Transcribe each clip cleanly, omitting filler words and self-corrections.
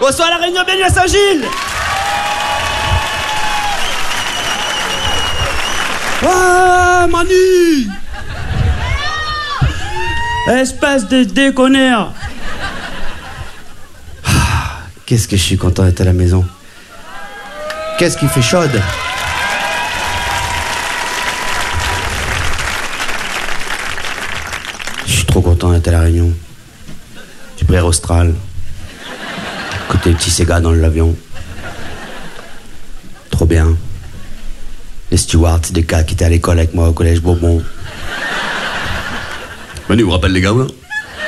Bonsoir la Réunion, bienvenue à Saint-Gilles. Ah, Manu. Espèce de déconneur. Qu'est-ce que je suis content d'être à la maison. Qu'est-ce qui fait chaude. Je suis trop content d'être à la Réunion. Du Brère Austral. Écouter le petit Sega dans l'avion. Trop bien. Les stewards, c'est des gars qui étaient à l'école avec moi au collège Bourbon. Manu, vous rappelle les gars, là?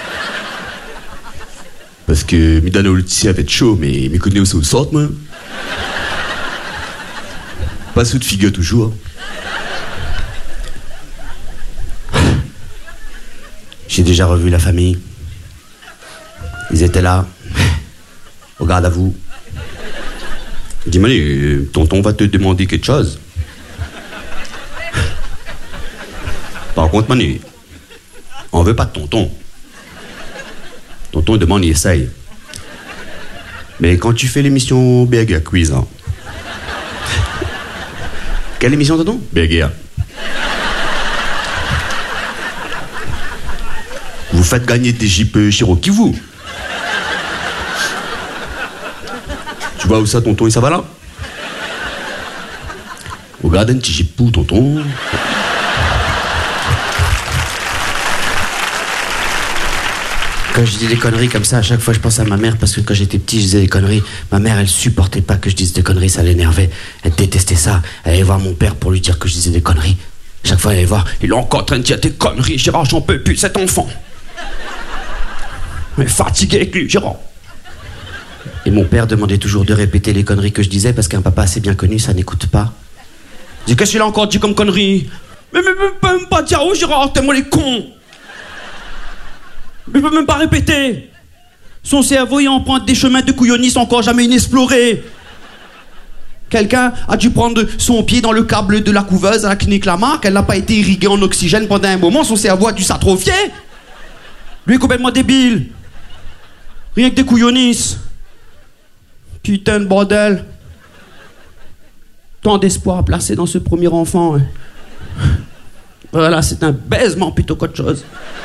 Parce que Midano Laetitia avait chaud, mais me connaît aussi au centre, moi. Pas sous de figure toujours. J'ai déjà revu la famille. Ils étaient là. Au garde à vous. Dis Manu, tonton va te demander quelque chose. Par contre, Manu, on veut pas de tonton. Tonton demande, il essaye. Mais quand tu fais l'émission Berger Quiz, hein. Quelle émission, tonton? Berger. Vous faites gagner des Jeeps Cherokee, vous. Tu vois où ça, tonton, et ça va là? Regarde un petit Jeep pour tonton. Quand je dis des conneries comme ça, à chaque fois je pense à ma mère parce que quand j'étais petit je disais des conneries. Ma mère elle supportait pas que je dise des conneries, ça l'énervait. Elle détestait ça. Elle allait voir mon père pour lui dire que je disais des conneries. Chaque fois elle allait voir, il est encore en train de dire des conneries, Gérard, j'en peux plus cet enfant. Mais fatigué avec lui, Gérard. Et mon père demandait toujours de répéter les conneries que je disais parce qu'un papa assez bien connu ça n'écoute pas. Je dis qu'est-ce qu'il a encore dit comme connerie? Mais même pas dire oh Gérard, t'es moi les cons. Il peut même pas répéter. Son cerveau il emprunte des chemins de couillonnis encore jamais inexplorés. Quelqu'un a dû prendre son pied dans le câble de la couveuse à la clinique Lamarck. Elle n'a pas été irriguée en oxygène pendant un moment. Son cerveau a dû s'atrophier. Lui est complètement débile. Rien que des couillonnis. Putain de bordel. Tant d'espoir placé dans ce premier enfant. Voilà, c'est un baisement plutôt qu'autre chose.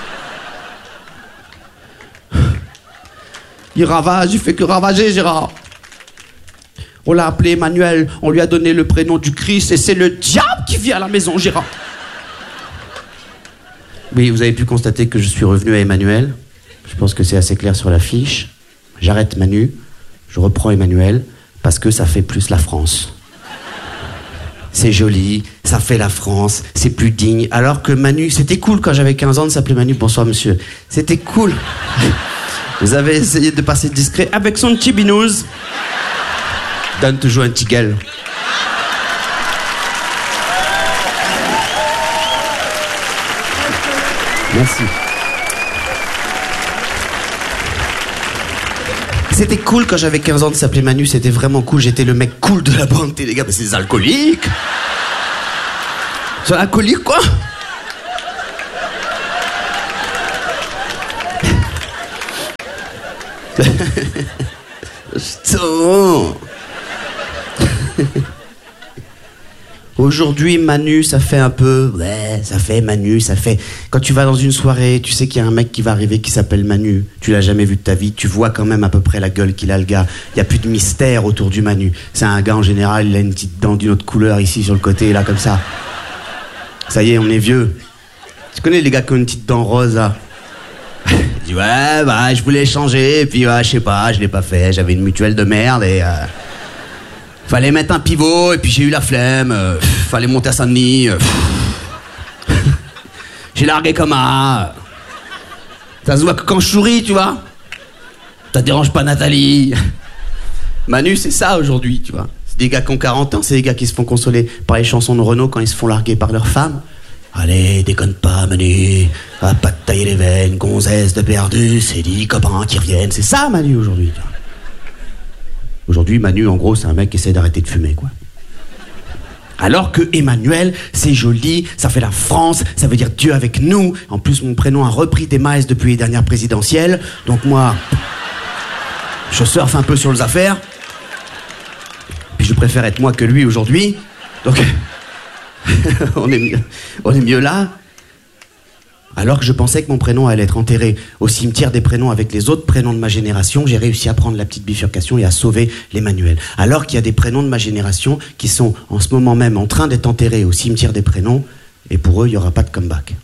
Il ravage, il fait que ravager, Gérard. On l'a appelé Emmanuel, on lui a donné le prénom du Christ et c'est le diable qui vit à la maison, Gérard. Oui, vous avez pu constater que je suis revenu à Emmanuel. Je pense que c'est assez clair sur l'affiche. J'arrête Manu, je reprends Emmanuel parce que ça fait plus la France. C'est joli, ça fait la France, c'est plus digne. Alors que Manu, c'était cool quand j'avais 15 ans de s'appeler Manu. Bonsoir monsieur. C'était cool. Vous avez essayé de passer discret avec son petit binouze. Donne toujours un petit gueule. Merci. C'était cool quand j'avais 15 ans de s'appeler Manu, c'était vraiment cool. J'étais le mec cool de la bande. Les gars, mais c'est des alcooliques. C'est un alcoolique, quoi. Aujourd'hui, Manu, ça fait un peu... Ouais, ça fait Manu, ça fait... Quand tu vas dans une soirée, tu sais qu'il y a un mec qui va arriver qui s'appelle Manu. Tu l'as jamais vu de ta vie, tu vois quand même à peu près la gueule qu'il a, le gars. Il n'y a plus de mystère autour du Manu. C'est un gars, en général, il a une petite dent d'une autre couleur ici sur le côté, là, comme ça. Ça y est, on est vieux. Tu connais les gars qui ont une petite dent rose, là? Je dis, ouais, bah, je voulais changer, et puis, je sais pas, je l'ai pas fait. J'avais une mutuelle de merde, et... fallait mettre un pivot, et puis j'ai eu la flemme. Fallait monter à Saint-Denis. J'ai largué comme un... Ça se voit que quand je souris, tu vois. Ça dérange pas Nathalie. Manu, c'est ça aujourd'hui, tu vois. C'est des gars qui ont 40 ans, c'est des gars qui se font consoler par les chansons de Renaud quand ils se font larguer par leurs femmes. Allez, déconne pas, Manu. Va pas te tailler les veines, gonzesse de perdu, c'est 10 copains qui reviennent. C'est ça, Manu, aujourd'hui, tu vois. Aujourd'hui, Manu, en gros, c'est un mec qui essaie d'arrêter de fumer, quoi. Alors que Emmanuel, c'est joli, ça fait la France, ça veut dire Dieu avec nous. En plus, mon prénom a repris des maïs depuis les dernières présidentielles. Donc moi, Je surfe un peu sur les affaires. Puis je préfère être moi que lui aujourd'hui. Donc, on est mieux là. Alors que je pensais que mon prénom allait être enterré au cimetière des prénoms avec les autres prénoms de ma génération, j'ai réussi à prendre la petite bifurcation et à sauver les Manuel. Alors qu'il y a des prénoms de ma génération qui sont en ce moment même en train d'être enterrés au cimetière des prénoms, et pour eux, il n'y aura pas de comeback.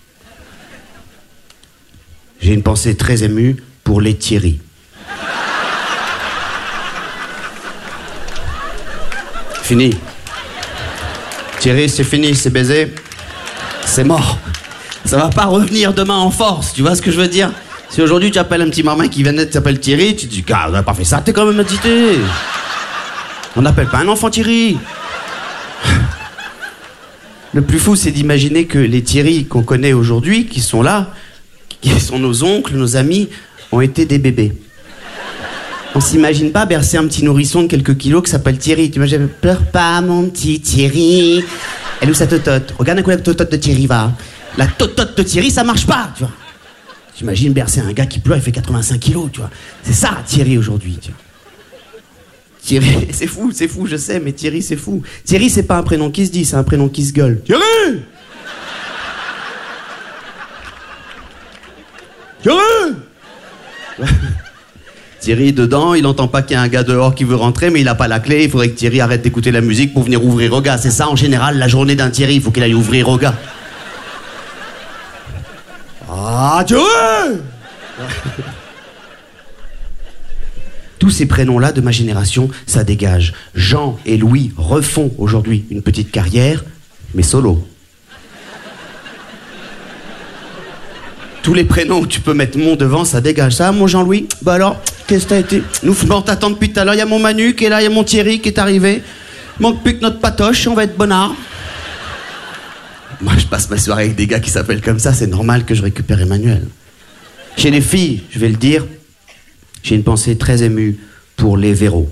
J'ai une pensée très émue pour les Thierry. Fini. Thierry, c'est fini, c'est baisé. C'est mort. Ça va pas revenir demain en force, tu vois ce que je veux dire? Si aujourd'hui tu appelles un petit marin qui vient d'être, s'appelle Thierry, tu te dis, on n'a pas fait ça, t'es quand même entité. On n'appelle pas un enfant Thierry. Le plus fou, c'est d'imaginer que les Thierry qu'on connaît aujourd'hui, qui sont là, qui sont nos oncles, nos amis, ont été des bébés. On s'imagine pas bercer un petit nourrisson de quelques kilos qui s'appelle Thierry. Tu imagines, pleure pas mon petit Thierry. Elle où sa totote? Regarde à quoi la totote de Thierry va. La totote de Thierry, ça marche pas, tu vois. J'imagine bercer un gars qui pleure, il fait 85 kilos, tu vois. C'est ça, Thierry, aujourd'hui, tu vois. Thierry, c'est fou, je sais, mais Thierry, c'est fou. Thierry, c'est pas un prénom qui se dit, c'est un prénom qui se gueule. Thierry! Thierry! Thierry, dedans, il entend pas qu'il y a un gars dehors qui veut rentrer, mais il a pas la clé, il faudrait que Thierry arrête d'écouter la musique pour venir ouvrir au gars. C'est ça, en général, la journée d'un Thierry, il faut qu'il aille ouvrir au gars. Ah, Thierry! Tous ces prénoms-là de ma génération, ça dégage. Jean et Louis refont aujourd'hui une petite carrière, mais solo. Tous les prénoms où tu peux mettre mon devant, ça dégage. Ça, mon Jean-Louis? Bah alors, qu'est-ce que t'as été? Nous, on t'attend depuis tout à l'heure. Il y a mon Manu qui est là, il y a mon Thierry qui est arrivé. Manque plus que notre patoche, on va être bonnard. Moi, je passe ma soirée avec des gars qui s'appellent comme ça, c'est normal que je récupère Emmanuel. Chez les filles, je vais le dire, j'ai une pensée très émue pour les Véro.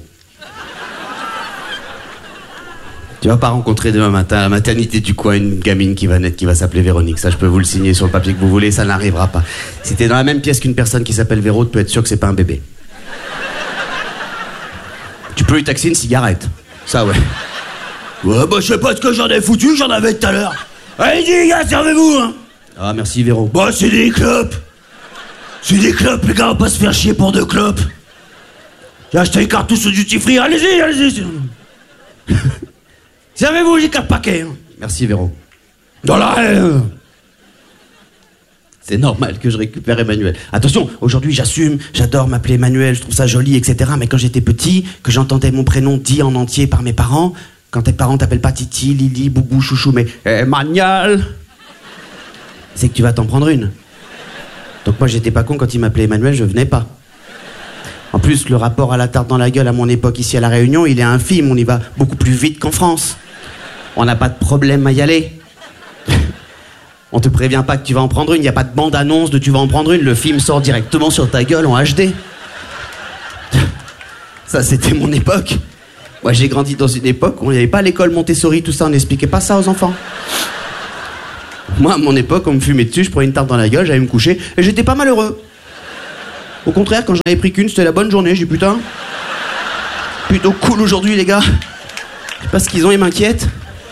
Tu vas pas rencontrer demain matin à la maternité du coin une gamine qui va naître, qui va s'appeler Véronique. Ça, je peux vous le signer sur le papier que vous voulez, ça n'arrivera pas. Si t'es dans la même pièce qu'une personne qui s'appelle Véro, tu peux être sûr que c'est pas un bébé. Tu peux lui taxer une cigarette. Ça, ouais. Ouais, bah, je sais pas ce que j'en ai foutu, j'en avais tout à l'heure. Allez-y, gars, servez-vous, hein. Ah, merci, Véro. Bah, c'est des clopes. C'est des clopes, les gars, on va pas se faire chier pour 2 clopes. J'ai acheté une cartouche au duty free, allez-y. Servez-vous, j'ai 4 paquets. Hein. Merci, Véro. Dans la haine. C'est normal que je récupère Emmanuel. Attention, aujourd'hui, j'assume, j'adore m'appeler Emmanuel, je trouve ça joli, etc. Mais quand j'étais petit, que j'entendais mon prénom dit en entier par mes parents, quand tes parents t'appellent pas Titi, Lili, Boubou, Chouchou, mais Emmanuel, c'est que tu vas t'en prendre une. Donc moi, j'étais pas con quand il m'appelait Emmanuel, je venais pas. En plus, le rapport à la tarte dans la gueule à mon époque ici à La Réunion, il est infime, on y va beaucoup plus vite qu'en France. On n'a pas de problème à y aller. On te prévient pas que tu vas en prendre une, il n'y a pas de bande-annonce de tu vas en prendre une, le film sort directement sur ta gueule en HD. Ça, c'était mon époque. Moi, j'ai grandi dans une époque où il n'y avait pas l'école Montessori, tout ça, on n'expliquait pas ça aux enfants. Moi, à mon époque, on me fumait dessus, je prenais une tarte dans la gueule, j'allais me coucher, et j'étais pas malheureux. Au contraire, quand j'en avais pris qu'une, c'était la bonne journée, j'ai dit putain. Plutôt cool aujourd'hui, les gars. Je sais pas ce qu'ils ont, ils m'inquiètent.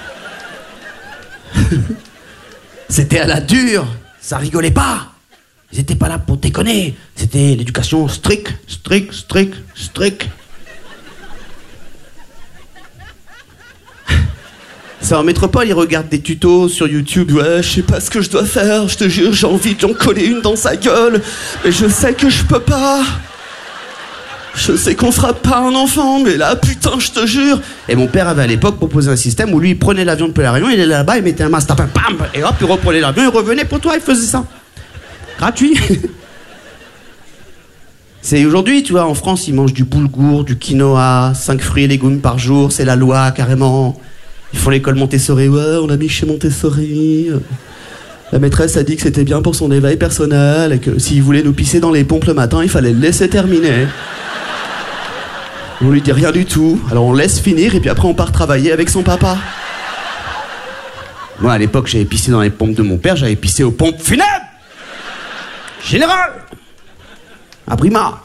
C'était à la dure, ça rigolait pas. Ils étaient pas là pour déconner. C'était l'éducation stricte. Ça en métropole, ils regardent des tutos sur YouTube. Ouais, je sais pas ce que je dois faire, je te jure, j'ai envie de lui en coller une dans sa gueule. Mais je sais que je peux pas. Je sais qu'on frappe pas un enfant, mais là, putain, je te jure. Et mon père avait à l'époque proposé un système où lui, il prenait l'avion depuis La Réunion, il allait là-bas, il mettait un masque, tapin, pam, et hop, il reprenait l'avion, il revenait pour toi, il faisait ça. Gratuit. C'est aujourd'hui, tu vois, en France, ils mangent du boulgour, du quinoa, 5 fruits et légumes par jour, c'est la loi, carrément. Ils font l'école Montessori, ouais, on a mis chez Montessori. La maîtresse a dit que c'était bien pour son éveil personnel et que s'il voulait nous pisser dans les pompes le matin, il fallait le laisser terminer. On lui dit rien du tout, alors on laisse finir et puis après on part travailler avec son papa. Moi à l'époque j'avais pissé dans les pompes de mon père, j'avais pissé aux pompes funèbres. Général. À Brima.